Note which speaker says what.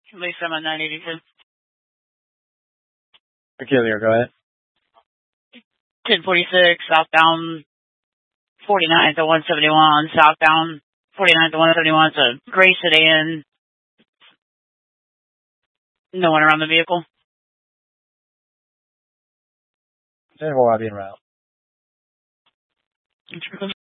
Speaker 1: Lisa, I'm on 982.
Speaker 2: Peculiar, go ahead.
Speaker 1: 1046, southbound 49th to 171, southbound 49th to 171. It's a gray sedan. No one around the vehicle.
Speaker 2: 10-4, I'll be en route.